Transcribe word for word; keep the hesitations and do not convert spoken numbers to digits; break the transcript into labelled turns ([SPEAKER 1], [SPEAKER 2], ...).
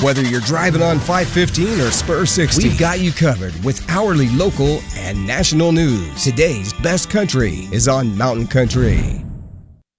[SPEAKER 1] Whether you're driving on five fifteen or Spur sixty, we've got you covered with hourly, local, and national news. Today's best country is on Mountain Country.